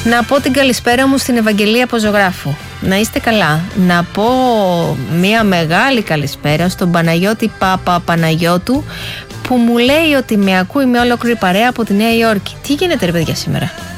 Να πω την καλησπέρα μου στην Ευαγγελία από Ζωγράφου. Να είστε καλά. Να πω μια μεγάλη καλησπέρα στον Παναγιώτη Παναγιώτου, που μου λέει ότι με ακούει με ολόκληρη παρέα από τη Νέα Υόρκη. Τι γίνεται ρε παιδιά σήμερα?